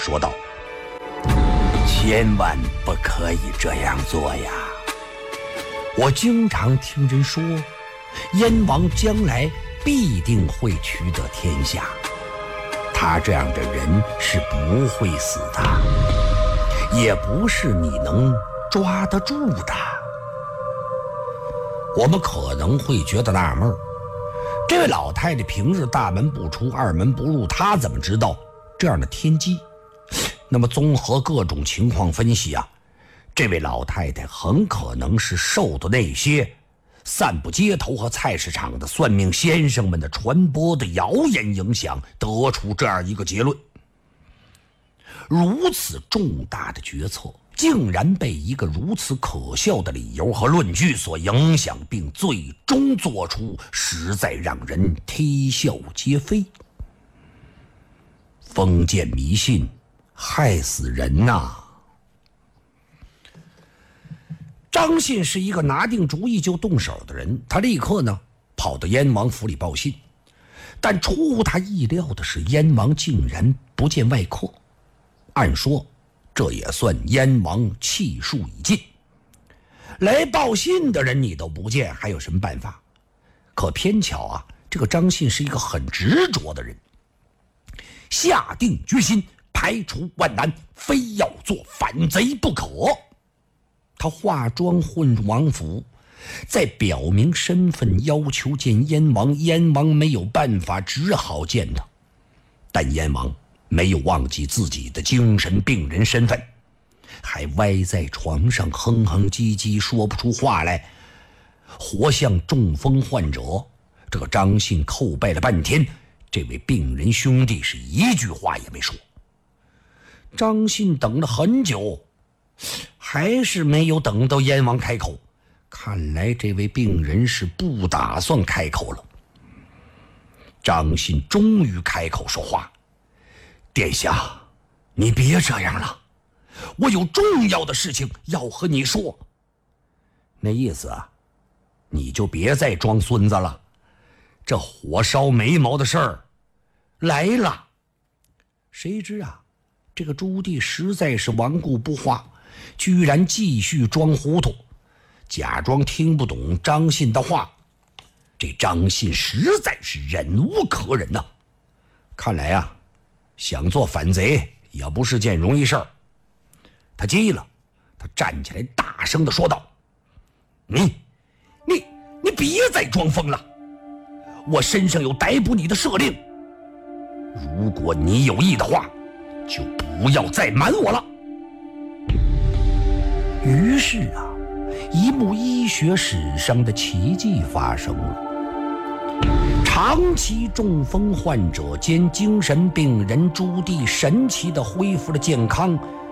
说道：“千万不可以这样做呀！我经常听人说，燕王将来必定会取得天下，他这样的人是不会死的，也不是你能抓得住的。”我们可能会觉得纳闷，这位老太太平日大门不出二门不入，她怎么知道这样的天机？那么综合各种情况分析啊，这位老太太很可能是受到那些散布街头和菜市场的算命先生们的传播的谣言影响，得出这样一个结论。如此重大的决策竟然被一个如此可笑的理由和论据所影响，并最终做出，实在让人啼笑皆非。封建迷信害死人呐！张信是一个拿定主意就动手的人，他立刻呢跑到燕王府里报信，但出乎他意料的是，燕王竟然不见外客。按说这也算燕王气数已尽，来报信的人你都不见，还有什么办法？可偏巧啊，这个张信是一个很执着的人，下定决心排除万难，非要做反贼不可。他化妆混入王府，在表明身份要求见燕王，燕王没有办法，只好见他。但燕王没有忘记自己的精神病人身份，还歪在床上哼哼唧唧说不出话来，活像中风患者。这个张信叩拜了半天，这位病人兄弟是一句话也没说。张信等了很久，还是没有等到燕王开口，看来这位病人是不打算开口了。张信终于开口说话：“殿下，你别这样了，我有重要的事情要和你说。”那意思啊，你就别再装孙子了，这火烧眉毛的事儿来了。谁知啊，这个朱棣实在是顽固不化，居然继续装糊涂，假装听不懂张信的话。这张信实在是忍无可忍呐！看来啊，想做反贼也不是件容易事儿。他急了，他站起来大声地说道：“你别再装疯了！我身上有逮捕你的赦令，如果你有意的话，就不要再瞒我了。”于是啊，一幕医学史上的奇迹发生了。长期中风患者兼精神病人朱棣神奇地恢复了健康，